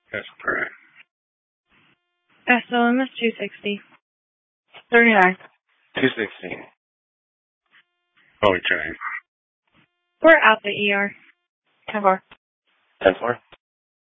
That's correct. SOM is 260. 39. 260. Okay. We're out the ER. 10-4. 10-4.